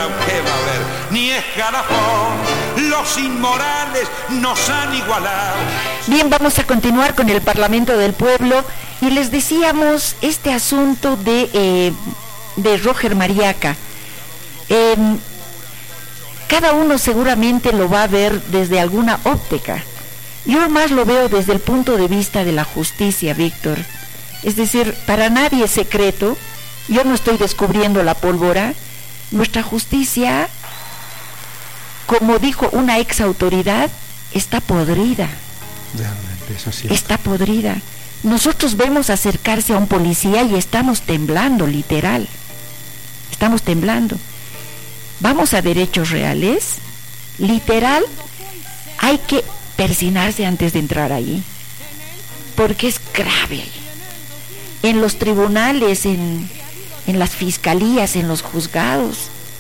¿qué va a haber? Ni escalafón, los inmorales nos han igualado. Bien, vamos a continuar con el Parlamento del Pueblo y les decíamos este asunto de Roger Mariaca. Cada uno seguramente lo va a ver desde alguna óptica. Yo más lo veo desde el punto de vista de la justicia, Víctor. Es decir, para nadie es secreto, yo no estoy descubriendo la pólvora, nuestra justicia, como dijo una ex autoridad, está podrida. Realmente, eso sí. Está podrida. Nosotros vemos acercarse a un policía y estamos temblando, literal. Estamos temblando. Vamos a derechos reales, literal, hay que persinarse antes de entrar ahí, porque es grave. En los tribunales, en las fiscalías, en los juzgados,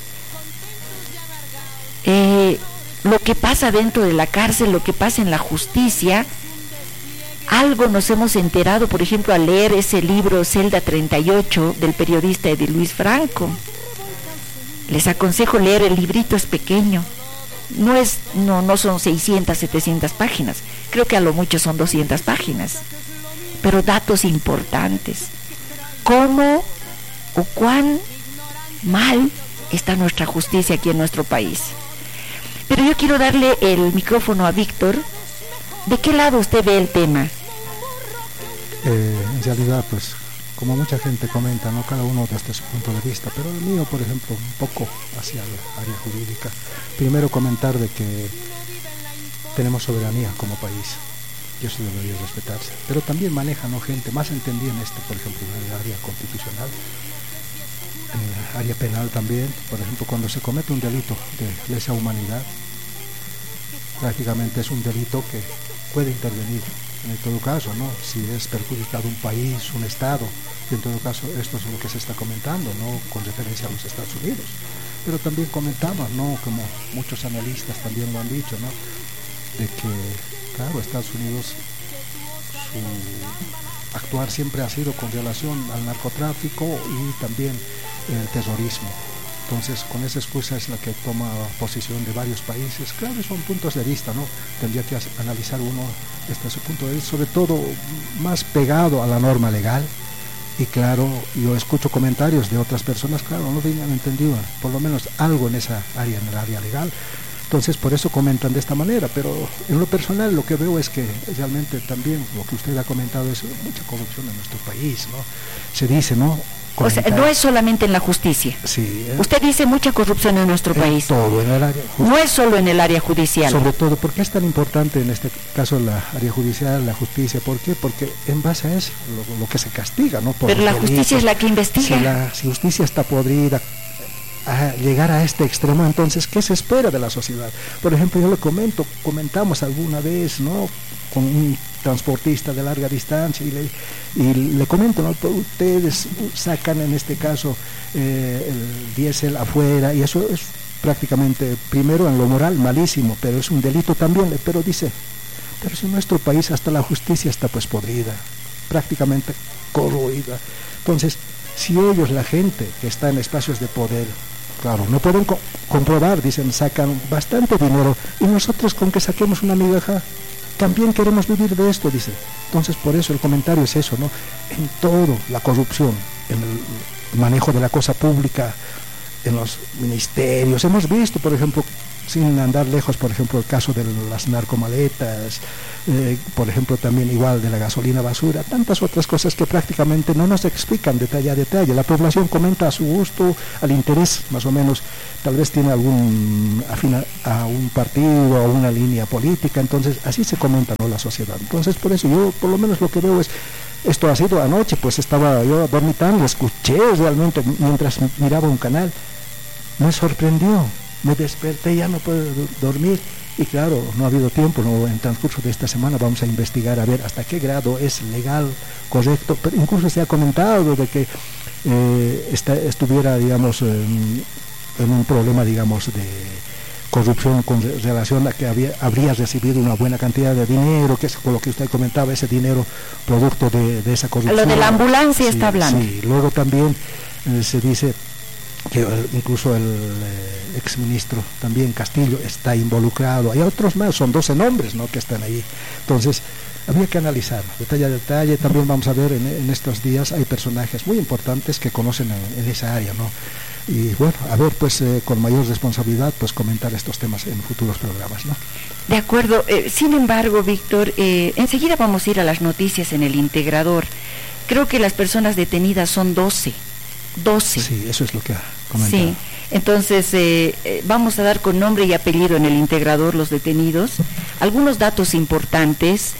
lo que pasa dentro de la cárcel, lo que pasa en la justicia, algo nos hemos enterado, por ejemplo, al leer ese libro Celda 38 del periodista de Luis Franco. Les aconsejo leer el librito, es pequeño, no son 600, 700 páginas, creo que a lo mucho son 200 páginas, pero datos importantes, cómo o cuán mal está nuestra justicia aquí en nuestro país. Pero yo quiero darle el micrófono a Víctor. ¿De qué lado usted ve el tema? En realidad, pues, como mucha gente comenta, ¿no? Cada uno desde su punto de vista, pero el mío, por ejemplo, un poco hacia la área jurídica. Primero comentar de que tenemos soberanía como país, y eso debería respetarse, pero también manejan, ¿no?, gente más entendida en por ejemplo, en el área constitucional, en el área penal también. Por ejemplo, cuando se comete un delito de lesa humanidad, prácticamente es un delito que puede intervenir en todo caso, ¿no?, si es perjudicado un país, un estado, y en todo caso esto es lo que se está comentando, ¿no?, con referencia a los Estados Unidos. Pero también comentamos, ¿no?, como muchos analistas también lo han dicho, ¿no?, de que, claro, Estados Unidos, su actuar siempre ha sido con relación al narcotráfico y también el terrorismo. Entonces, con esa excusa es la que toma posición de varios países. Claro, son puntos de vista, ¿no? Tendría que analizar uno desde su punto de vista, sobre todo más pegado a la norma legal. Y claro, yo escucho comentarios de otras personas, claro, no habían entendido por lo menos algo en esa área, en el área legal. Entonces, por eso comentan de esta manera, pero en lo personal lo que veo es que realmente también lo que usted ha comentado es mucha corrupción en nuestro país, ¿no? Se dice, ¿no? O sea, no es solamente en la justicia. Sí, usted dice mucha corrupción en nuestro país. Todo, en el área judicial. No es solo en el área judicial. Sobre todo, ¿por qué es tan importante en este caso la área judicial, la justicia? ¿Por qué? Porque en base a eso, lo que se castiga, ¿no? Por pero la justicia delitos. Es la que investiga. Si la justicia está podrida, a llegar a este extremo, entonces, ¿qué se espera de la sociedad? Por ejemplo, yo le comentamos alguna vez, ¿no?, con un transportista de larga distancia y le comento, ¿no?, ustedes sacan en este caso el diésel afuera, y eso es prácticamente, primero en lo moral, malísimo, pero es un delito también. Pero dice, pero si en nuestro país hasta la justicia está pues podrida, prácticamente corroída. Entonces, si ellos, la gente que está en espacios de poder, claro, no pueden comprobar, dicen, sacan bastante dinero, y nosotros con que saquemos una migaja también queremos vivir de esto, dice. Entonces, por eso el comentario es eso, ¿no? En todo, la corrupción, en el manejo de la cosa pública, en los ministerios. Hemos visto, por ejemplo, sin andar lejos, por ejemplo, el caso de las narcomaletas, por ejemplo, también igual de la gasolina basura, tantas otras cosas que prácticamente no nos explican detalle a detalle. La población comenta a su gusto, al interés, más o menos, tal vez tiene algún afín a un partido, a una línea política, entonces así se comenta, ¿no?, la sociedad. Entonces, por eso yo, por lo menos lo que veo es, esto ha sido anoche, pues estaba yo dormitando, escuché realmente mientras miraba un canal, me sorprendió. Me desperté, ya no puedo dormir, y claro, no ha habido tiempo, ¿no? En el transcurso de esta semana vamos a investigar a ver hasta qué grado es legal, correcto, pero incluso se ha comentado de que estuviera, digamos, en un problema, digamos, de corrupción con relación a que habría recibido una buena cantidad de dinero, que es con lo que usted comentaba, ese dinero producto de esa corrupción. Lo de la ambulancia, sí, está hablando. Sí, luego también se dice que incluso el exministro también Castillo está involucrado. Hay otros más, son 12 nombres, ¿no?, que están ahí. Entonces, habría que analizar detalle a detalle. También vamos a ver en estos días, hay personajes muy importantes que conocen en esa área, ¿no? Y bueno, a ver, pues con mayor responsabilidad, pues comentar estos temas en futuros programas, ¿no? De acuerdo. Sin embargo, Víctor, enseguida vamos a ir a las noticias en el Integrador. Creo que las personas detenidas son 12. Sí, eso es lo que ha comentado. Sí, entonces vamos a dar con nombre y apellido en el Integrador los detenidos. Algunos datos importantes.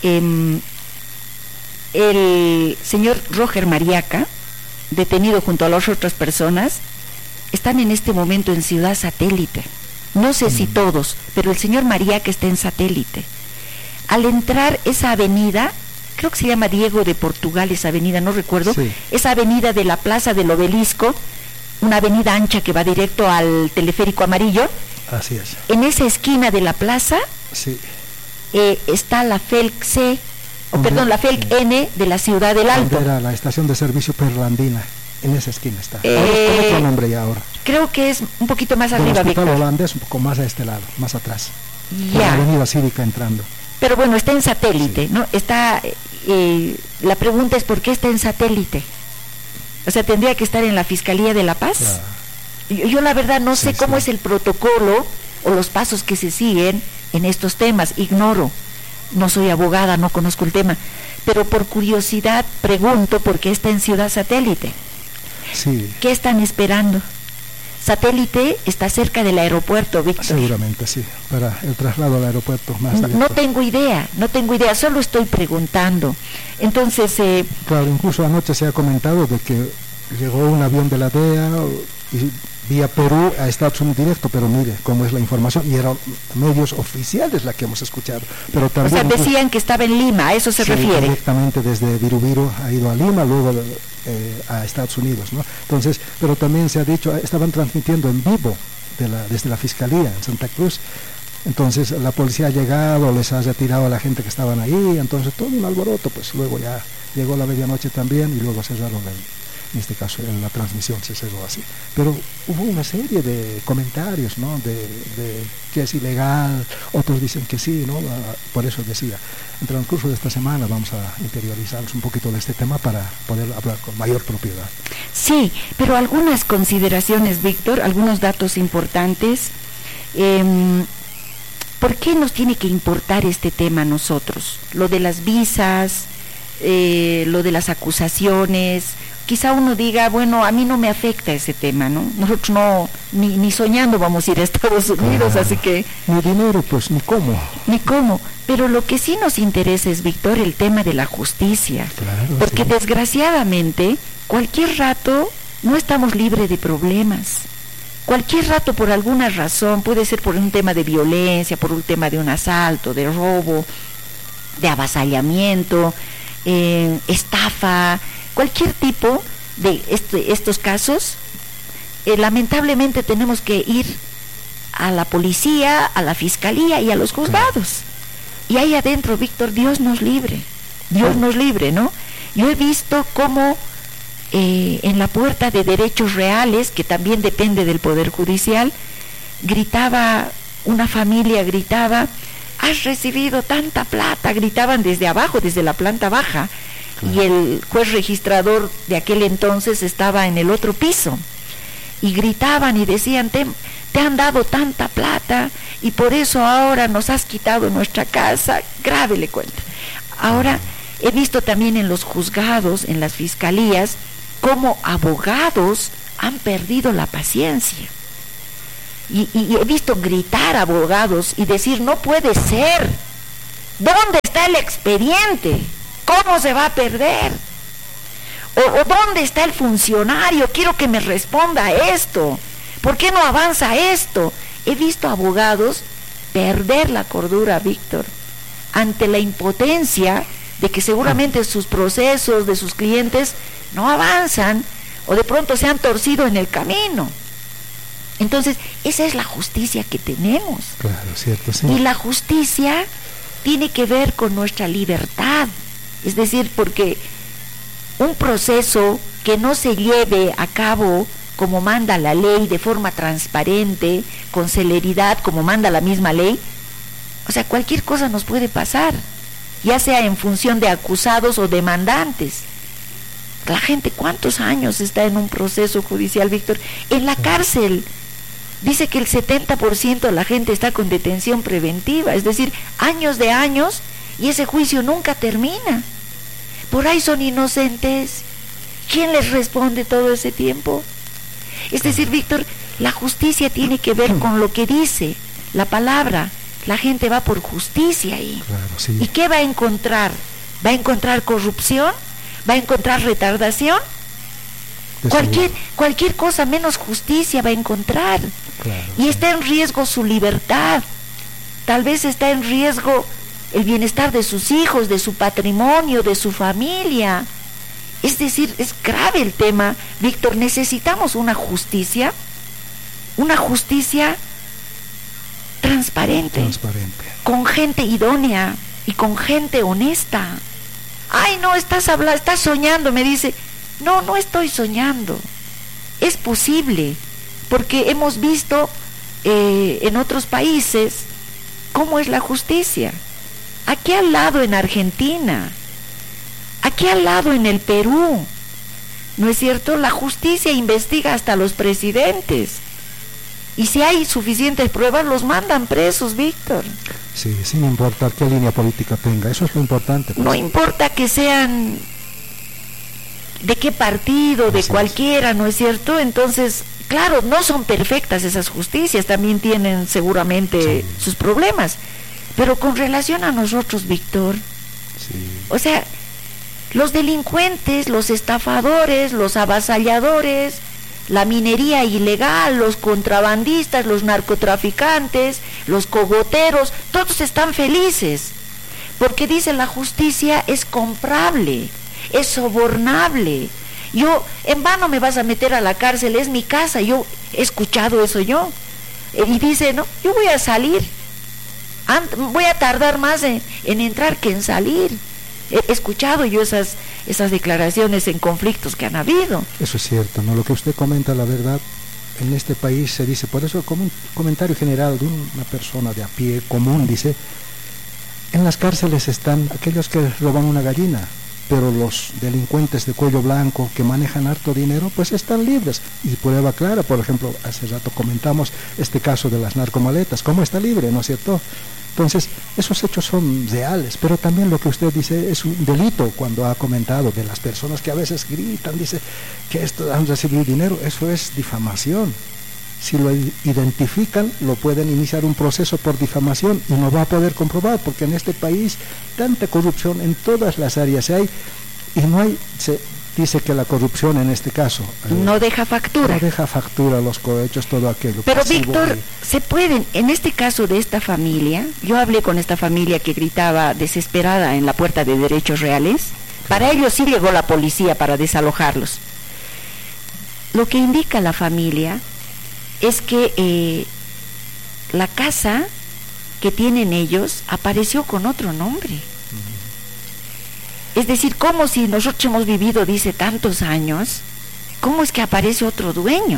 El señor Roger Mariaca, detenido junto a las otras personas, están en este momento en Ciudad Satélite. No sé si todos, pero el señor Mariaca está en Satélite. Al entrar esa avenida, creo que se llama Diego de Portugal, esa avenida, no recuerdo, sí, esa avenida de la Plaza del Obelisco, una avenida ancha que va directo al teleférico amarillo. Así es. En esa esquina de la plaza, sí, está la FELC C, la FELC N de la Ciudad del Alto. Era la estación de servicio Perlandina, en esa esquina está. Con otro nombre ya ahora. Creo que es un poquito más arriba, Hospital Víctor. Holandés, un poco más a este lado, más atrás. Ya. La avenida Cívica entrando. Pero bueno, está en Satélite, sí, ¿no? Está, la pregunta es ¿por qué está en Satélite? O sea, tendría que estar en la Fiscalía de La Paz. Claro. Yo la verdad no sé cómo sí, es el protocolo o los pasos que se siguen en estos temas, ignoro, no soy abogada, no conozco el tema, pero por curiosidad pregunto por qué está en Ciudad Satélite. Sí. ¿Qué están esperando? Satélite está cerca del aeropuerto, Víctor. Seguramente sí, para el traslado al aeropuerto más directo. No tengo idea, solo estoy preguntando. Entonces, claro, incluso anoche se ha comentado de que llegó un avión de la DEA y vía Perú a Estados Unidos directo, pero mire cómo es la información, y eran medios oficiales la que hemos escuchado. Pero también, o sea, decían que estaba en Lima, ¿a eso se refiere? Directamente desde Virubiru ha ido a Lima, luego a Estados Unidos, ¿no? Entonces, pero también se ha dicho, estaban transmitiendo en vivo desde la Fiscalía en Santa Cruz. Entonces la policía ha llegado, les ha retirado a la gente que estaban ahí, entonces todo un alboroto. Pues luego ya llegó la medianoche también y luego cerraron en este caso en la transmisión se cerró así. Pero hubo una serie de comentarios, ¿no?, de que es ilegal, otros dicen que sí, ¿no? Por eso decía, en el transcurso de esta semana vamos a interiorizarnos un poquito de este tema para poder hablar con mayor propiedad. Sí, pero algunas consideraciones, Víctor, algunos datos importantes. ¿Por qué nos tiene que importar este tema a nosotros? Lo de las visas, lo de las acusaciones. Quizá uno diga, bueno, a mí no me afecta ese tema, ¿no? Nosotros no, ni soñando vamos a ir a Estados Unidos, claro, así que... Ni dinero, pues, ni cómo. Ni cómo, pero lo que sí nos interesa es, Víctor, el tema de la justicia. Claro, porque sí, desgraciadamente, cualquier rato no estamos libres de problemas. Cualquier rato, por alguna razón, puede ser por un tema de violencia, por un tema de un asalto, de robo, de avasallamiento, estafa, cualquier tipo de estos casos, lamentablemente tenemos que ir a la policía, a la fiscalía y a los juzgados. Y ahí adentro, Víctor, Dios nos libre, ¿no? Yo he visto cómo en la puerta de Derechos Reales, que también depende del Poder Judicial, una familia gritaba, has recibido tanta plata, gritaban desde abajo, desde la planta baja, y el juez registrador de aquel entonces estaba en el otro piso, y gritaban y decían, te han dado tanta plata, y por eso ahora nos has quitado nuestra casa, grave le cuento. Ahora, he visto también en los juzgados, en las fiscalías, cómo abogados han perdido la paciencia. Y he visto gritar a abogados y decir, no puede ser, ¿dónde está el expediente? ¿Cómo se va a perder? ¿O dónde está el funcionario? Quiero que me responda a esto. ¿Por qué no avanza esto? He visto abogados perder la cordura, Víctor, ante la impotencia de que seguramente sus procesos de sus clientes no avanzan o de pronto se han torcido en el camino. Entonces, esa es la justicia que tenemos. Claro, cierto, sí. Y la justicia tiene que ver con nuestra libertad. Es decir, porque un proceso que no se lleve a cabo como manda la ley, de forma transparente, con celeridad, como manda la misma ley, o sea, cualquier cosa nos puede pasar, ya sea en función de acusados o demandantes. La gente, ¿cuántos años está en un proceso judicial, Víctor? En la cárcel. Dice que el 70% de la gente está con detención preventiva, es decir, años de años, y ese juicio nunca termina. Por ahí son inocentes. ¿Quién les responde todo ese tiempo? Es decir, Víctor, la justicia tiene que ver con lo que dice la palabra. La gente va por justicia ahí. Claro, sí. ¿Y qué va a encontrar? ¿Va a encontrar corrupción? ¿Va a encontrar retardación? Cualquier cosa menos justicia va a encontrar. Claro, y está en riesgo su libertad. Tal vez está en riesgo el bienestar de sus hijos, de su patrimonio, de su familia. Es decir, es grave el tema, Víctor. Necesitamos una justicia transparente, con gente idónea y con gente honesta. Ay, no, estás soñando, me dice. No estoy soñando. Es posible, porque hemos visto en otros países cómo es la justicia. Aquí al lado en Argentina, aquí al lado en el Perú, ¿no es cierto? La justicia investiga hasta los presidentes. Y si hay suficientes pruebas, los mandan presos, Víctor. Sí, sin importar qué línea política tenga, eso es lo importante. Pues. No importa que sean de qué partido, de cualquiera, ¿no es cierto? Entonces, claro, no son perfectas esas justicias, también tienen seguramente sus problemas. Pero con relación a nosotros, Víctor, o sea, los delincuentes, los estafadores, los avasalladores, la minería ilegal, los contrabandistas, los narcotraficantes, los cogoteros, todos están felices, porque dice la justicia es comprable, es sobornable. Yo, en vano me vas a meter a la cárcel, es mi casa. Yo he escuchado eso yo. Y dice, no, yo voy a salir, voy a tardar más en entrar que en salir. He escuchado yo esas declaraciones en conflictos que han habido. Eso es cierto, ¿no? Lo que usted comenta, la verdad, en este país se dice, por eso como un comentario general de una persona de a pie común, dice, en las cárceles están aquellos que roban una gallina, pero los delincuentes de cuello blanco que manejan harto dinero, pues están libres. Y prueba clara, por ejemplo, hace rato comentamos este caso de las narcomaletas, ¿cómo está libre, no es cierto? Entonces, esos hechos son reales, pero también lo que usted dice es un delito cuando ha comentado de las personas que a veces gritan, dice que esto han recibido dinero, eso es difamación. Si lo identifican, lo pueden iniciar un proceso por difamación y no va a poder comprobar, porque en este país tanta corrupción en todas las áreas hay y no hay... Dice que la corrupción en este caso no deja factura. No deja factura los cohechos, todo aquello. Pero Víctor, se pueden, en este caso de esta familia, yo hablé con esta familia que gritaba desesperada en la puerta de Derechos Reales. Claro. Para ellos sí llegó la policía para desalojarlos. Lo que indica la familia es que la casa que tienen ellos apareció con otro nombre. Es decir, como si nosotros hemos vivido, dice, tantos años, ¿cómo es que aparece otro dueño?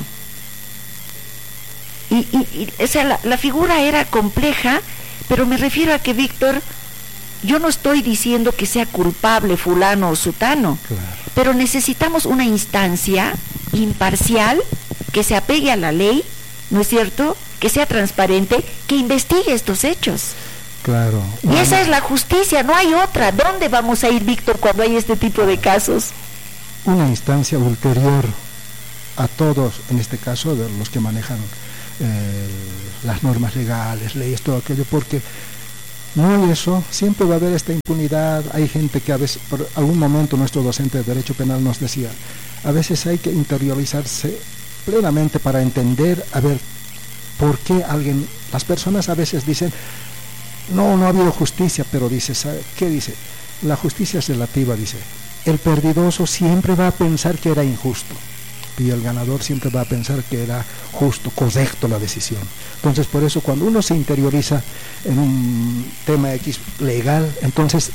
O sea, la figura era compleja, pero me refiero a que, Víctor, yo no estoy diciendo que sea culpable fulano o sutano, claro, pero necesitamos una instancia imparcial que se apegue a la ley, ¿no es cierto?, que sea transparente, que investigue estos hechos. Claro. Y esa es la justicia, no hay otra. ¿Dónde vamos a ir, Víctor, cuando hay este tipo de casos? Una instancia ulterior a todos, en este caso, de los que manejan las normas legales, leyes, todo aquello, porque no hay eso, siempre va a haber esta impunidad. Hay gente que a veces, por algún momento nuestro docente de Derecho Penal nos decía, a veces hay que interiorizarse plenamente para entender, a ver, por qué las personas a veces dicen, no ha habido justicia, pero dice, ¿sabe qué dice? La justicia es relativa, dice. El perdidoso siempre va a pensar que era injusto y el ganador siempre va a pensar que era justo, correcto la decisión. Entonces, por eso cuando uno se interioriza en un tema X legal, entonces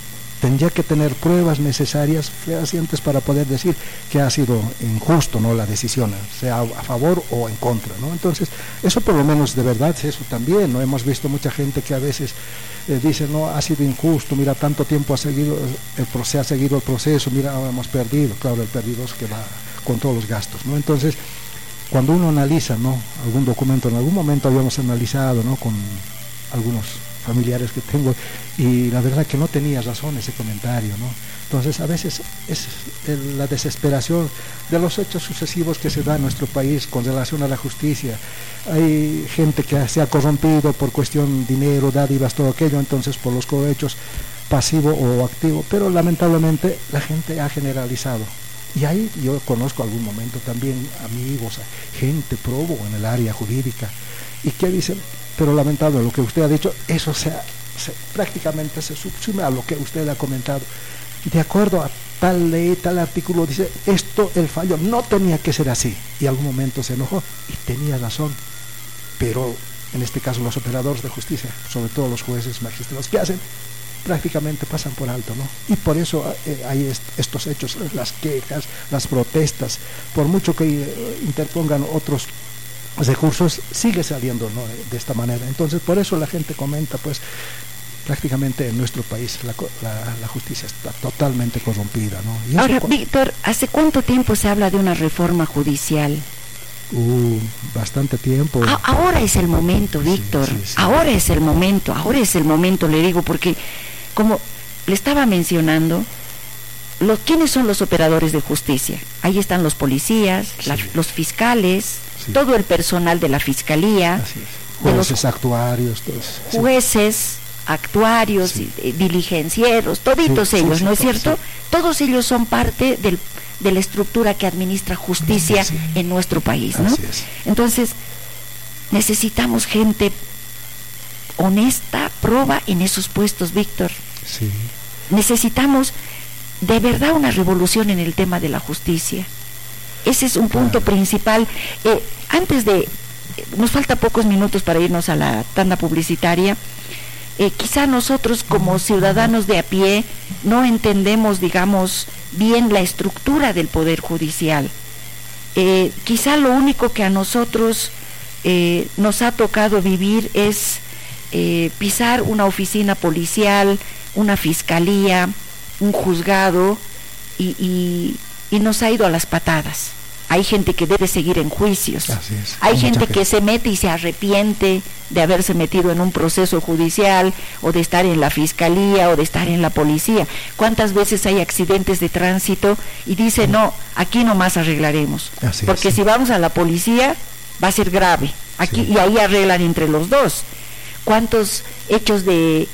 tendría que tener pruebas necesarias, fehacientes, para poder decir que ha sido injusto, ¿no?, la decisión, sea a favor o en contra, ¿no? Entonces, eso por lo menos de verdad, eso también, ¿no? Hemos visto mucha gente que a veces dice, no, ha sido injusto, mira, tanto tiempo se ha seguido el proceso, mira, ahora hemos perdido. Claro, el perdido es que va con todos los gastos, ¿no? Entonces, cuando uno analiza, ¿no?, algún documento, en algún momento habíamos analizado, ¿no?, con algunos familiares que tengo, y la verdad que no tenía razón ese comentario, ¿no? Entonces, a veces es la desesperación de los hechos sucesivos que se da en nuestro país con relación a la justicia. Hay gente que se ha corrompido por cuestión dinero, dádivas, todo aquello, entonces por los cohechos, pasivo o activo, pero lamentablemente la gente ha generalizado. Y ahí yo conozco algún momento también amigos, gente prófugo en el área jurídica, y que dicen, pero lamentable lo que usted ha dicho, eso prácticamente se subsume a lo que usted ha comentado. De acuerdo a tal ley, tal artículo, dice, el fallo no tenía que ser así. Y en algún momento se enojó y tenía razón. Pero en este caso los operadores de justicia, sobre todo los jueces, magistrados, ¿qué hacen? Prácticamente pasan por alto, ¿no? Y por eso hay estos hechos, las quejas, las protestas, por mucho que interpongan otros recursos, sigue saliendo, ¿no?, de esta manera. Entonces, por eso la gente comenta, pues, prácticamente en nuestro país la justicia está totalmente corrompida, ¿no? Y ahora, Víctor, ¿hace cuánto tiempo se habla de una reforma judicial? Bastante tiempo. Ahora es el momento, Víctor, sí. Ahora es el momento, le digo, porque como le estaba mencionando, ¿quiénes son los operadores de justicia? Ahí están los policías, los fiscales, todo el personal de la fiscalía, jueces, actuarios, jueces, actuarios, diligencieros, toditos ellos, ¿no es cierto? Todos ellos son parte de la estructura que administra justicia en nuestro país, ¿no? Entonces, necesitamos gente honesta, proba en esos puestos, Víctor. Sí. Necesitamos de verdad una revolución en el tema de la justicia. Ese es un punto principal. Nos falta pocos minutos para irnos a la tanda publicitaria. Quizá nosotros como ciudadanos de a pie no entendemos, digamos, bien la estructura del Poder Judicial. Quizá lo único que a nosotros nos ha tocado vivir es pisar una oficina policial, una fiscalía, un juzgado, y nos ha ido a las patadas. Hay gente que debe seguir en juicios. Hay gente que se mete y se arrepiente de haberse metido en un proceso judicial, o de estar en la fiscalía, o de estar en la policía. ¿Cuántas veces hay accidentes de tránsito y dice, no, aquí nomás arreglaremos? Porque si vamos a la policía va a ser grave. Y ahí arreglan entre los dos. ¿Cuántos hechos de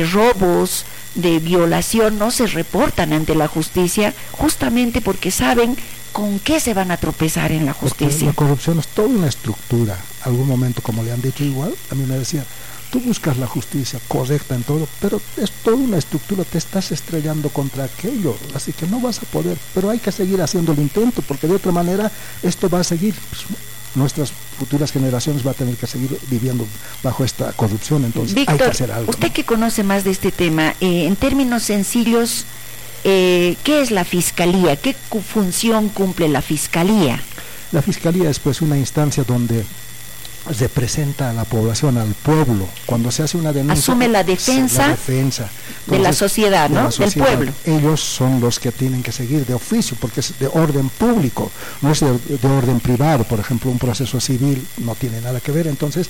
robos, de violación no se reportan ante la justicia, justamente porque saben con qué se van a tropezar en la justicia? La corrupción es toda una estructura. Algún momento, como le han dicho igual, a mí me decían, tú buscas la justicia correcta en todo, pero es toda una estructura, te estás estrellando contra aquello, así que no vas a poder, pero hay que seguir haciendo el intento, porque de otra manera esto va a seguir, pues, nuestras futuras generaciones van a tener que seguir viviendo bajo esta corrupción. Entonces, Víctor, hay que hacer algo, usted, ¿no?, que conoce más de este tema, en términos sencillos, ¿qué es la Fiscalía? ¿Qué función cumple la Fiscalía? La Fiscalía es, pues, una instancia donde representa a la población, al pueblo. Cuando se hace una denuncia, asume la defensa, Entonces, de la sociedad, ¿no? Del pueblo. Ellos son los que tienen que seguir de oficio, porque es de orden público, no es de orden privado. Por ejemplo, un proceso civil no tiene nada que ver. Entonces,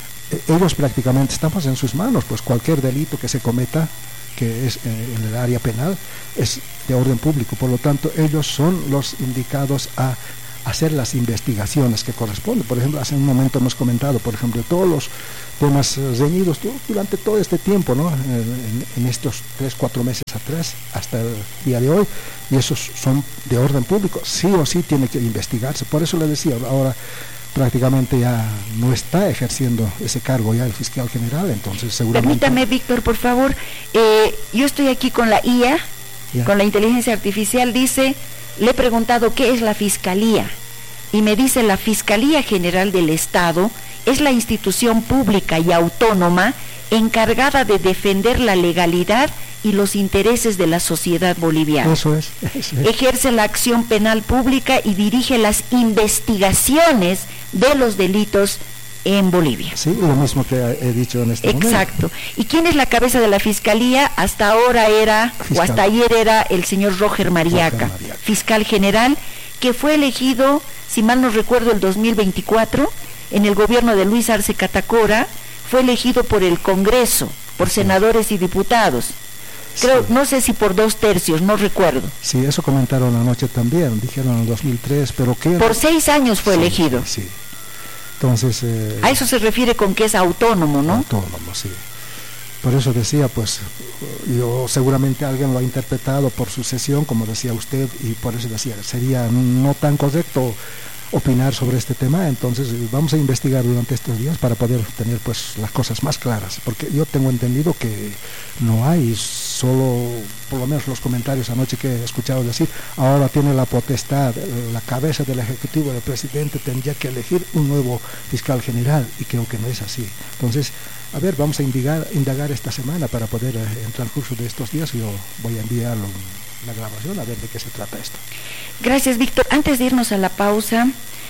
ellos prácticamente estamos en sus manos, pues cualquier delito que se cometa, que es en el área penal, es de orden público. Por lo tanto, ellos son los indicados a hacer las investigaciones que corresponden. Por ejemplo, hace un momento hemos comentado, por ejemplo, todos los temas reñidos durante todo este tiempo, ¿no?, en estos 3-4 meses atrás, hasta el día de hoy, y esos son de orden público, sí o sí tiene que investigarse. Por eso le decía, ahora prácticamente ya no está ejerciendo ese cargo ya el fiscal general, entonces seguramente... Permítame, Víctor, por favor, yo estoy aquí con la IA, con la inteligencia artificial. Dice, le he preguntado qué es la Fiscalía, y me dice: la Fiscalía General del Estado es la institución pública y autónoma encargada de defender la legalidad y los intereses de la sociedad boliviana. Eso es. Ejerce la acción penal pública y dirige las investigaciones de los delitos en Bolivia. Sí, lo mismo que he dicho en este momento. Exacto. ¿Y quién es la cabeza de la fiscalía? Hasta ahora era, fiscal, o hasta ayer era el señor Roger Mariaca, fiscal general, que fue elegido, si mal no recuerdo, el 2024, en el gobierno de Luis Arce Catacora, fue elegido por el Congreso, por senadores y diputados. Creo, sí, no sé si por 2/3, no recuerdo. Sí, eso comentaron anoche también, dijeron en el 2003, pero ¿qué? Por 6 años fue elegido. Sí. Entonces, a eso se refiere con que es autónomo, ¿no? Autónomo, sí. Por eso decía, pues, yo seguramente alguien lo ha interpretado por sucesión, como decía usted, y por eso decía, sería no tan correcto opinar sobre este tema. Entonces vamos a investigar durante estos días para poder tener pues las cosas más claras, porque yo tengo entendido que no hay solo, por lo menos los comentarios anoche que he escuchado decir, ahora tiene la potestad, la cabeza del Ejecutivo, del presidente tendría que elegir un nuevo fiscal general, y creo que no es así. Entonces, a ver, vamos a indagar esta semana para poder, en el transcurso de estos días, yo voy a enviar una grabación a ver de qué se trata esto. Gracias, Víctor. Antes de irnos a la pausa,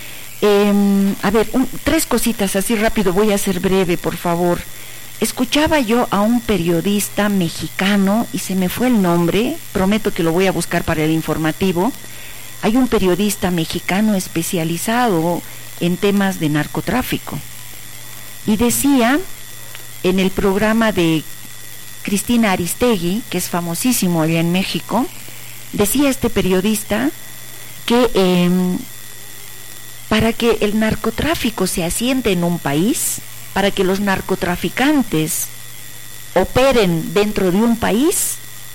a ver, 3 cositas así rápido, voy a ser breve, por favor. Escuchaba yo a un periodista mexicano y se me fue el nombre, prometo que lo voy a buscar para el informativo. Hay un periodista mexicano especializado en temas de narcotráfico y decía en el programa de Cristina Aristegui, que es famosísimo allá en México, decía este periodista que para que el narcotráfico se asiente en un país, para que los narcotraficantes operen dentro de un país,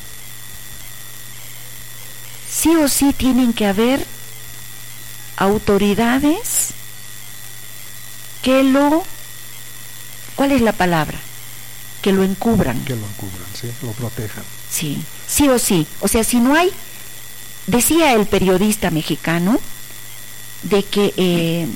sí o sí tienen que haber autoridades que ¿cuál es la palabra? Que lo encubran. Que lo encubran, sí, lo protejan. Sí, sí o sí. O sea, si no hay, decía el periodista mexicano, de que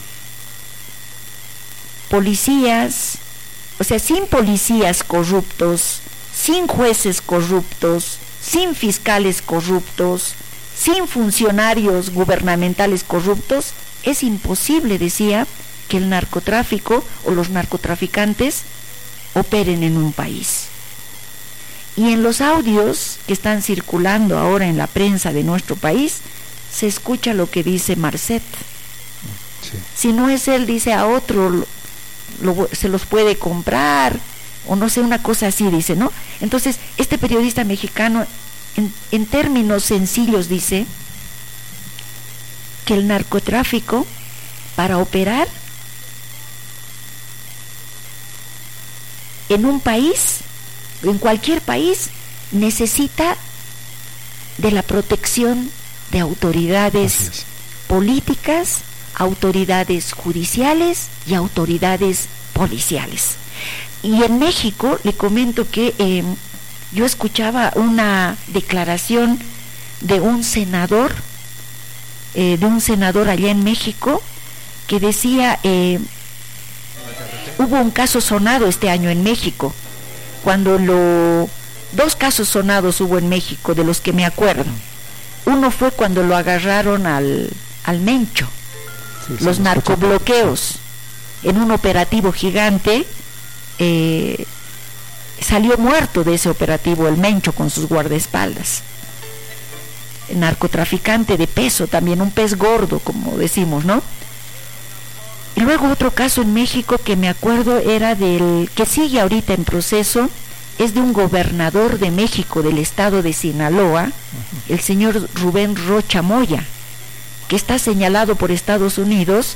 policías, o sea, sin policías corruptos, sin jueces corruptos, sin fiscales corruptos, sin funcionarios gubernamentales corruptos, es imposible, decía, que el narcotráfico o los narcotraficantes operen en un país. Y en los audios que están circulando ahora en la prensa de nuestro país, se escucha lo que dice Marcet. Sí. Si no es él, dice a otro, se los puede comprar, o no sé, una cosa así, dice, ¿no? Entonces, este periodista mexicano, en términos sencillos, dice que el narcotráfico, para operar en un país, en cualquier país, necesita de la protección de autoridades políticas, autoridades judiciales y autoridades policiales. Y en México, le comento que yo escuchaba una declaración de un senador allá en México, que decía, hubo un caso sonado este año en México, dos casos sonados hubo en México, de los que me acuerdo. Uno fue cuando lo agarraron al Mencho, sí, los narcobloqueos, en un operativo gigante. Salió muerto de ese operativo el Mencho con sus guardaespaldas. El narcotraficante de peso también, un pez gordo, como decimos, ¿no? Y luego otro caso en México que me acuerdo era del que sigue ahorita en proceso, es de un gobernador de México, del estado de Sinaloa, el señor Rubén Rocha Moya, que está señalado por Estados Unidos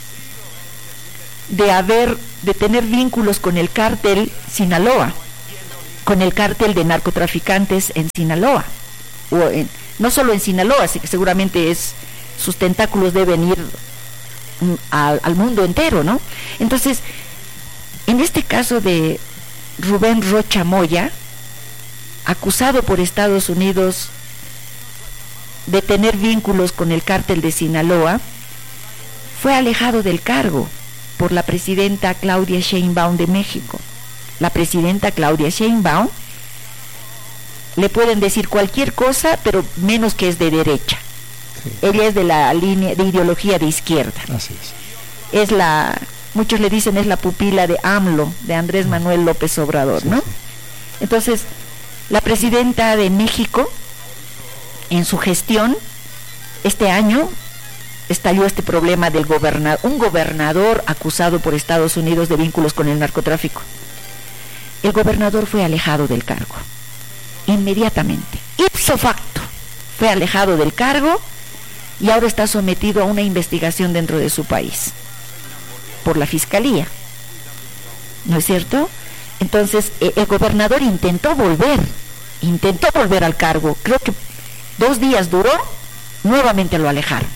de tener vínculos con el cártel Sinaloa, con el cártel de narcotraficantes en Sinaloa, no solo en Sinaloa, así que seguramente sus tentáculos deben ir al mundo entero, ¿no? Entonces, en este caso de Rubén Rocha Moya, acusado por Estados Unidos de tener vínculos con el cártel de Sinaloa, fue alejado del cargo por la presidenta Claudia Sheinbaum de México. la presidenta Claudia Sheinbaum, le pueden decir cualquier cosa, pero menos que es de derecha. Sí. Ella es de la línea de ideología de izquierda. Así es. Muchos le dicen es la pupila de AMLO, de Andrés Manuel López Obrador, ¿no? Sí. Entonces, la presidenta de México, en su gestión, este año estalló este problema del un gobernador acusado por Estados Unidos de vínculos con el narcotráfico. El gobernador fue alejado del cargo, inmediatamente, ipso facto, fue alejado del cargo y ahora está sometido a una investigación dentro de su país, por la fiscalía, ¿no es cierto? Entonces, el gobernador intentó volver al cargo, creo que 2 días duró, nuevamente lo alejaron.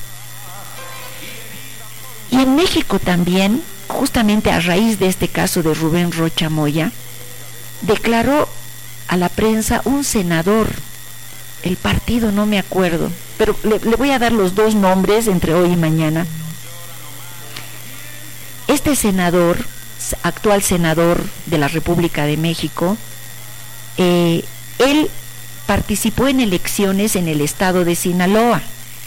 Y en México también, justamente a raíz de este caso de Rubén Rocha Moya, declaró a la prensa un senador, el partido no me acuerdo, pero le voy a dar los 2 nombres entre hoy y mañana. Este senador, actual senador de la República de México, él participó en elecciones en el estado de Sinaloa.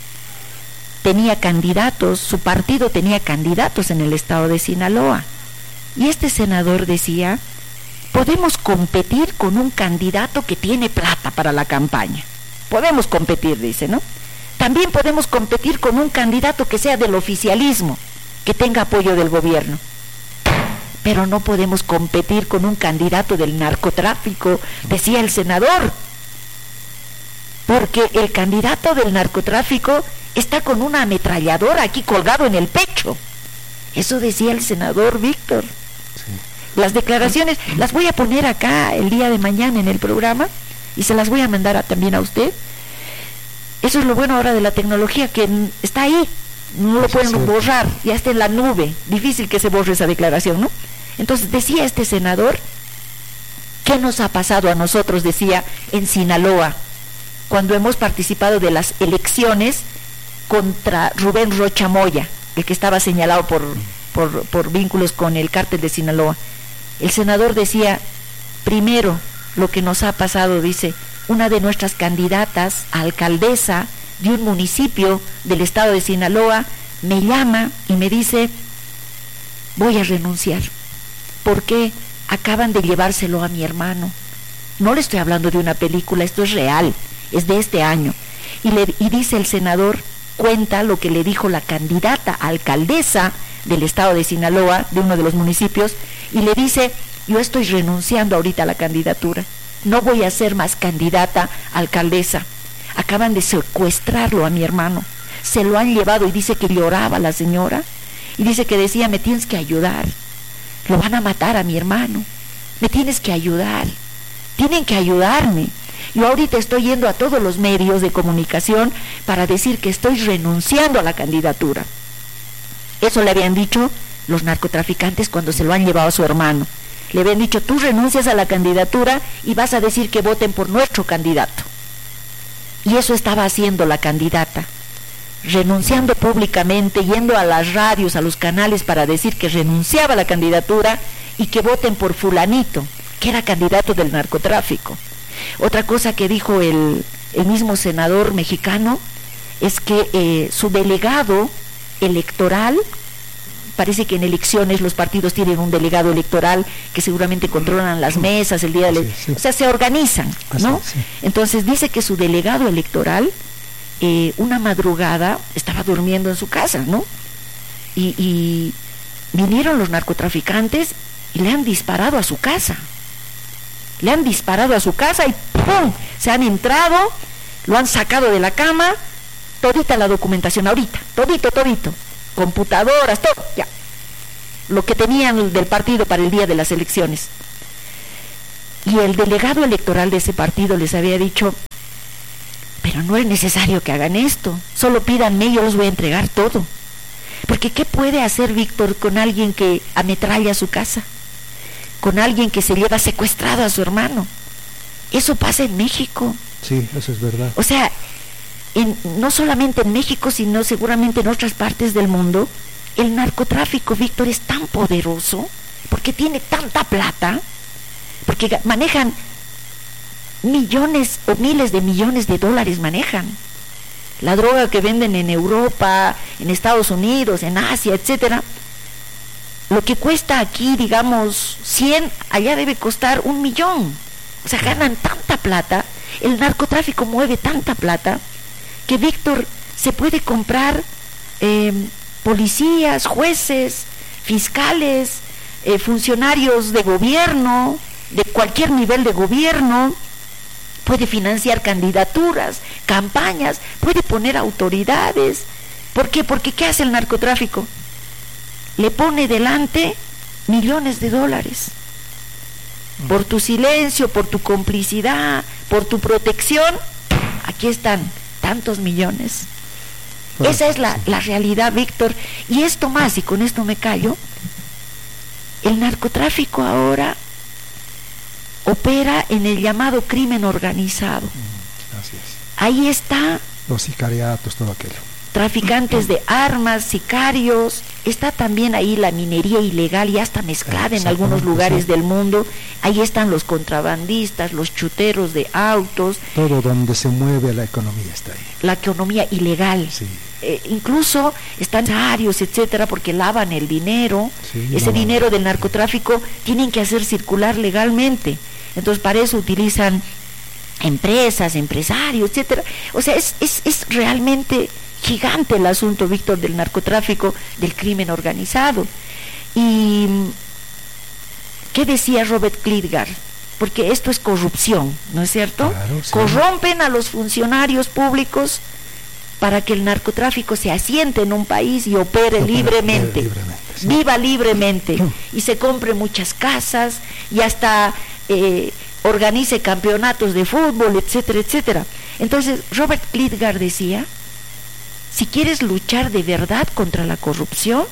Tenía candidatos, su partido tenía candidatos en el estado de Sinaloa. Y este senador decía, podemos competir con un candidato que tiene plata para la campaña. Podemos competir, dice, ¿no? También podemos competir con un candidato que sea del oficialismo, que tenga apoyo del gobierno. Pero no podemos competir con un candidato del narcotráfico, decía el senador. Porque el candidato del narcotráfico está con una ametralladora aquí colgado en el pecho. Eso decía el senador Víctor. Sí. Las declaraciones las voy a poner acá el día de mañana en el programa y se las voy a mandar también a usted. Eso es lo bueno ahora de la tecnología, que está ahí, no lo pueden borrar, ya está en la nube, difícil que se borre esa declaración, ¿no? Entonces decía este senador, ¿qué nos ha pasado a nosotros? Decía, en Sinaloa, cuando hemos participado de las elecciones contra Rubén Rocha Moya, el que estaba señalado por vínculos con el cártel de Sinaloa. El senador decía, primero, lo que nos ha pasado, dice, una de nuestras candidatas a alcaldesa de un municipio del estado de Sinaloa me llama y me dice, voy a renunciar, porque acaban de llevárselo a mi hermano. No le estoy hablando de una película, esto es real, es de este año. Y dice el senador, cuenta lo que le dijo la candidata a alcaldesa del estado de Sinaloa, de uno de los municipios, y le dice, yo estoy renunciando ahorita a la candidatura, no voy a ser más candidata a alcaldesa, acaban de secuestrarlo a mi hermano, se lo han llevado, y dice que lloraba la señora, y dice que decía, me tienes que ayudar, lo van a matar a mi hermano, me tienes que ayudar, tienen que ayudarme. Yo ahorita estoy yendo a todos los medios de comunicación para decir que estoy renunciando a la candidatura. Eso le habían dicho los narcotraficantes cuando se lo han llevado a su hermano. Le habían dicho, tú renuncias a la candidatura y vas a decir que voten por nuestro candidato. Y eso estaba haciendo la candidata, renunciando públicamente, yendo a las radios, a los canales para decir que renunciaba a la candidatura y que voten por fulanito, que era candidato del narcotráfico. Otra cosa que dijo el mismo senador mexicano es que su delegado electoral, parece que en elecciones los partidos tienen un delegado electoral que seguramente controlan las mesas el día de o sea, se organizan, ¿no? Entonces dice que su delegado electoral una madrugada estaba durmiendo en su casa, ¿no? Y vinieron los narcotraficantes y le han disparado a su casa. Le han disparado a su casa y ¡pum! Se han entrado, lo han sacado de la cama, todita la documentación ahorita, todito, computadoras, todo, ya. Lo que tenían del partido para el día de las elecciones. Y el delegado electoral de ese partido les había dicho, pero no es necesario que hagan esto, solo pídanme, yo les voy a entregar todo. Porque ¿qué puede hacer Víctor con alguien que ametralla su casa? Con alguien que se lleva secuestrado a su hermano. Eso pasa en México. Sí, eso es verdad. O sea, no solamente en México, sino seguramente en otras partes del mundo, el narcotráfico, Víctor, es tan poderoso, porque tiene tanta plata, porque manejan millones o miles de millones de dólares manejan. La droga que venden en Europa, en Estados Unidos, en Asia, etcétera, lo que cuesta aquí, digamos, 100, allá debe costar 1.000.000. O sea, ganan tanta plata, el narcotráfico mueve tanta plata, que Víctor se puede comprar policías, jueces, fiscales, funcionarios de gobierno, de cualquier nivel de gobierno, puede financiar candidaturas, campañas, puede poner autoridades. ¿Por qué? Porque ¿qué hace el narcotráfico? Le pone delante millones de dólares. Por tu silencio, por tu complicidad, por tu protección, aquí están tantos millones. Esa es la realidad, Víctor. Y esto más, y con esto me callo, el narcotráfico ahora opera en el llamado crimen organizado. Así es. Ahí está. Los sicariatos, todo aquello. Traficantes de armas, sicarios, está también ahí la minería ilegal, ya está mezclada en algunos lugares del mundo. Ahí están los contrabandistas, los chuteros de autos. Todo donde se mueve la economía está ahí. La economía ilegal. Sí. Incluso están empresarios, etcétera, porque lavan el dinero. Sí, ese dinero del narcotráfico tienen que hacer circular legalmente. Entonces para eso utilizan empresas, empresarios, etcétera. O sea, es realmente gigante el asunto, Víctor, del narcotráfico, del crimen organizado. Y ¿qué decía Robert Klitgar? Porque esto es corrupción, ¿no es cierto? Claro, sí. Corrompen a los funcionarios públicos para que el narcotráfico se asiente en un país y opere libremente, sí. Viva libremente, y se compre muchas casas y hasta organice campeonatos de fútbol, etcétera, etcétera. Entonces Robert Klitgar decía: si quieres luchar de verdad contra la corrupción,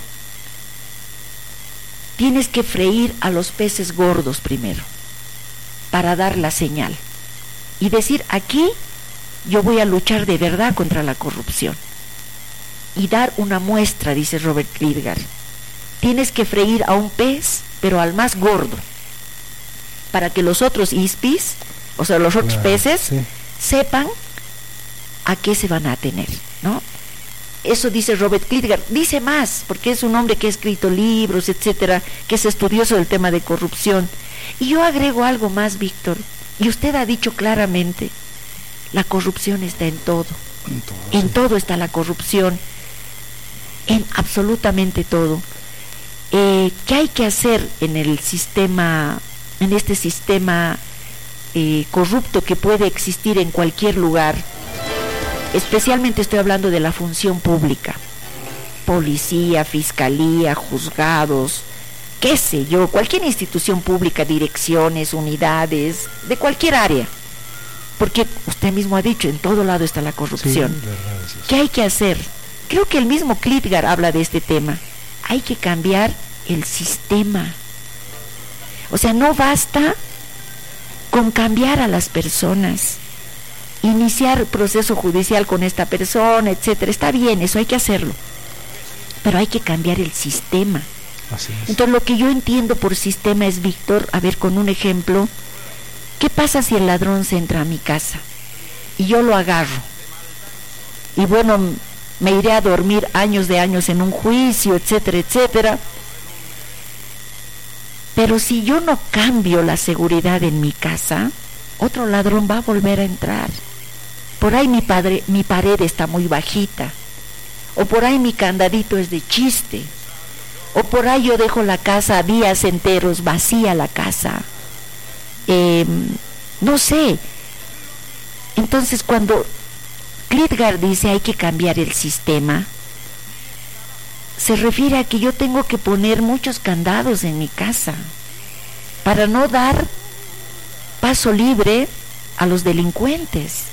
tienes que freír a los peces gordos primero, para dar la señal y decir: aquí yo voy a luchar de verdad contra la corrupción, y dar una muestra, dice Robert Klitgar. Tienes que freír a un pez, pero al más gordo, para que los otros ispis, o sea, los otros peces, sí, sepan a qué se van a atener, ¿no? Eso dice Robert Klitgar. Dice más, porque es un hombre que ha escrito libros, etcétera, que es estudioso del tema de corrupción. Y yo agrego algo más, Víctor, y usted ha dicho claramente: la corrupción está en todo. En todo está la corrupción, en absolutamente todo. ¿Qué hay que hacer en el sistema, en este sistema corrupto que puede existir en cualquier lugar? Especialmente estoy hablando de la función pública, policía, fiscalía, juzgados, qué sé yo, cualquier institución pública, direcciones, unidades, de cualquier área, porque usted mismo ha dicho, en todo lado está la corrupción. Sí, verdad, es eso. ¿Qué hay que hacer? Creo que el mismo Klitgar habla de este tema. Hay que cambiar el sistema. O sea, no basta con cambiar a las personas, iniciar proceso judicial con esta persona, etcétera. Está bien, eso hay que hacerlo, pero hay que cambiar el sistema. Así es. Entonces, lo que yo entiendo por sistema es, Víctor, a ver, con un ejemplo: ¿qué pasa si el ladrón se entra a mi casa y yo lo agarro? Y bueno, me iré a dormir años de años en un juicio, etcétera, etcétera. Pero si yo no cambio la seguridad en mi casa, otro ladrón va a volver a entrar. Por ahí mi pared está muy bajita, o por ahí mi candadito es de chiste, o por ahí yo dejo la casa días enteros vacía, la casa, no sé. Entonces, cuando Klitgar dice hay que cambiar el sistema, se refiere a que yo tengo que poner muchos candados en mi casa para no dar paso libre a los delincuentes.